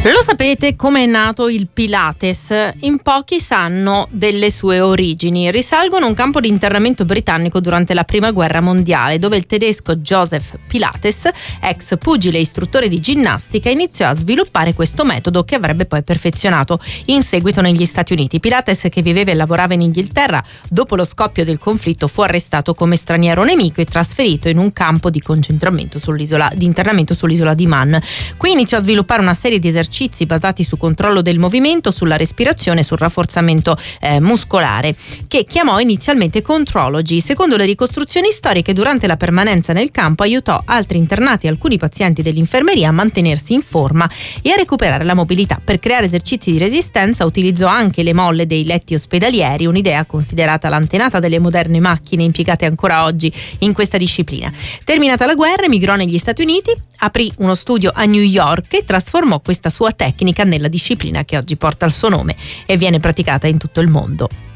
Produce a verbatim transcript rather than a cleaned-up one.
Lo sapete come è nato il Pilates? In pochi sanno delle sue origini. Risalgono a un campo di internamento britannico durante la prima guerra mondiale, dove il tedesco Joseph Pilates, ex pugile e istruttore di ginnastica, iniziò a sviluppare questo metodo che avrebbe poi perfezionato in seguito negli Stati Uniti. Pilates, che viveva e lavorava in Inghilterra, dopo lo scoppio del conflitto fu arrestato come straniero nemico e trasferito in un campo di concentramento sull'isola di internamento sull'isola di Man. Qui iniziò a sviluppare una serie di esercizi basati su controllo del movimento, sulla respirazione e sul rafforzamento eh, muscolare, che chiamò inizialmente Contrology. Secondo le ricostruzioni storiche, durante la permanenza nel campo aiutò altri internati e alcuni pazienti dell'infermeria a mantenersi in forma e a recuperare la mobilità. Per creare esercizi di resistenza utilizzò anche le molle dei letti ospedalieri, un'idea considerata l'antenata delle moderne macchine impiegate ancora oggi in questa disciplina. Terminata la guerra, emigrò negli Stati Uniti, aprì uno studio a New York e trasformò questa sua tecnica nella disciplina che oggi porta il suo nome e viene praticata in tutto il mondo.